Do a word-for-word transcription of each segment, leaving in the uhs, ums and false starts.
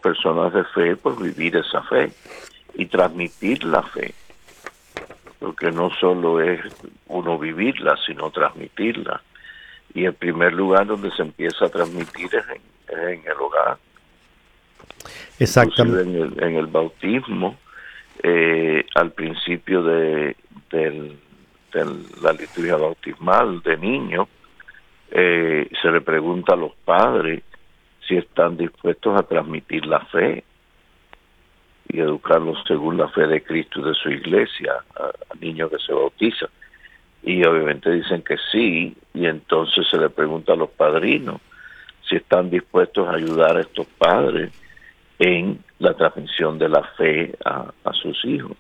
personas de fe, pues vivir esa fe y transmitir la fe, porque no solo es uno vivirla, sino transmitirla. Y el primer lugar donde se empieza a transmitir es en, es en el hogar. Exactamente. Inclusive en el, en el bautismo, eh, al principio de, del, de la liturgia bautismal de niño, eh, se le pregunta a los padres si están dispuestos a transmitir la fe y educarlos según la fe de Cristo y de su iglesia a, a niños que se bautizan. Y obviamente dicen que sí, y entonces se le pregunta a los padrinos si están dispuestos a ayudar a estos padres en la transmisión de la fe a, a sus hijos.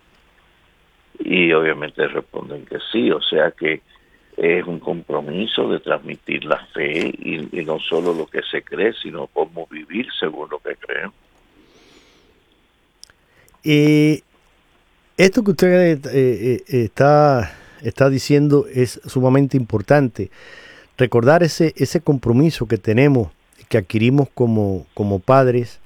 Y obviamente responden que sí, o sea que es un compromiso de transmitir la fe y, y no solo lo que se cree, sino cómo vivir según lo que creen. Eh, esto que usted eh, eh, está, está diciendo es sumamente importante. Recordar ese, ese compromiso que tenemos, que adquirimos como, como padres.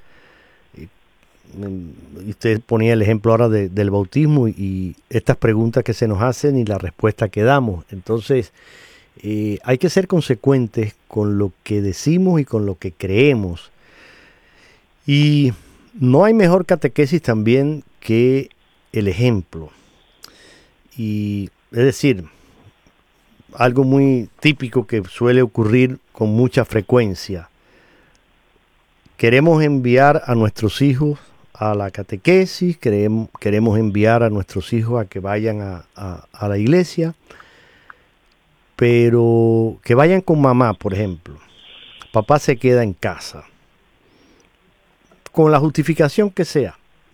Usted ponía el ejemplo ahora de, del bautismo y, y estas preguntas que se nos hacen y la respuesta que damos. Entonces, eh, hay que ser consecuentes con lo que decimos y con lo que creemos. Y no hay mejor catequesis también que el ejemplo. Y es decir, algo muy típico que suele ocurrir con mucha frecuencia. Queremos enviar a nuestros hijos a la catequesis, queremos, queremos enviar a nuestros hijos a que vayan a, a, a la iglesia, pero que vayan con mamá, por ejemplo. Papá se queda en casa, con la justificación que sea.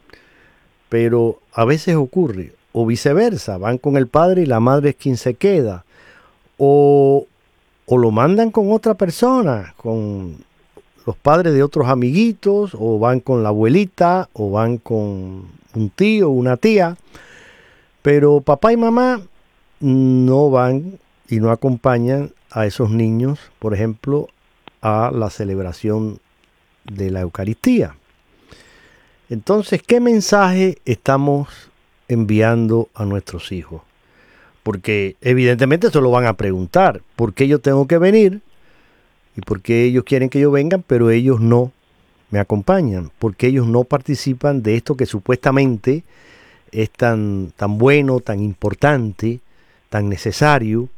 Pero a veces ocurre, o viceversa, van con el padre y la madre es quien se queda, o, o lo mandan con otra persona, con los padres de otros amiguitos, o van con la abuelita, o van con un tío o una tía, pero papá y mamá no van y no acompañan a esos niños, por ejemplo, a la celebración de la Eucaristía. Entonces, ¿qué mensaje estamos enviando a nuestros hijos? Porque evidentemente se lo van a preguntar, ¿por qué yo tengo que venir? ¿Y por qué ellos quieren que yo venga, pero ellos no me acompañan? ¿Por qué ellos no participan de esto que supuestamente es tan, tan bueno, tan importante, tan necesario?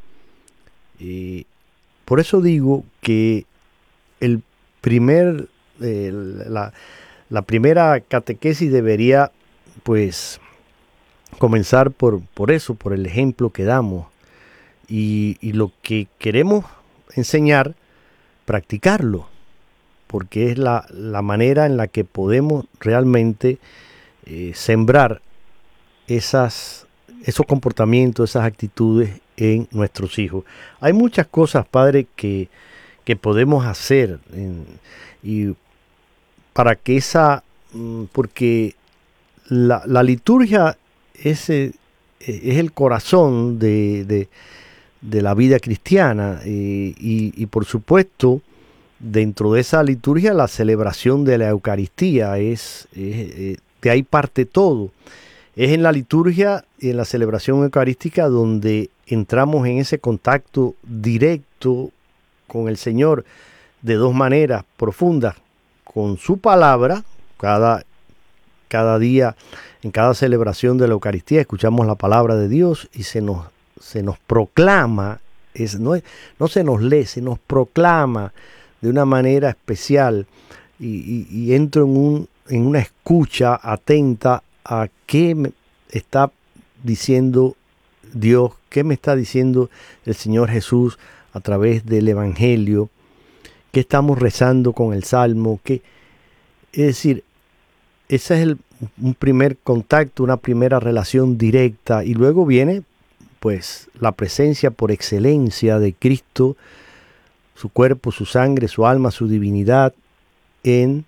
Eh, por eso digo que el primer, eh, la, la primera catequesis debería, pues, comenzar por, por eso, por el ejemplo que damos. Y, y lo que queremos enseñar, practicarlo, porque es la, la manera en la que podemos realmente eh, sembrar esas, esos comportamientos, esas actitudes en nuestros hijos. Hay muchas cosas, padre, que, que podemos hacer en, y para que esa, porque la, la liturgia es, es el corazón de, de de la vida cristiana y, y, y por supuesto dentro de esa liturgia la celebración de la Eucaristía es, es de ahí parte todo. Es en la liturgia y en la celebración eucarística donde entramos en ese contacto directo con el Señor de dos maneras profundas, con su palabra. Cada, cada día en cada celebración de la Eucaristía escuchamos la palabra de Dios y se nos se nos proclama, es, no, es, no se nos lee, se nos proclama de una manera especial y, y, y entro en, un, en una escucha atenta a qué me está diciendo Dios, qué me está diciendo el Señor Jesús a través del Evangelio, qué estamos rezando con el Salmo, qué, es decir, ese es el, un primer contacto, una primera relación directa y luego viene pues la presencia por excelencia de Cristo, su cuerpo, su sangre, su alma, su divinidad en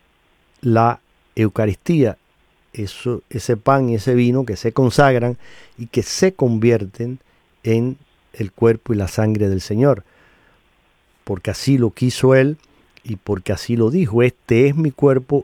la Eucaristía. Eso, ese pan y ese vino que se consagran y que se convierten en el cuerpo y la sangre del Señor. Porque así lo quiso Él y porque así lo dijo. Este es mi cuerpo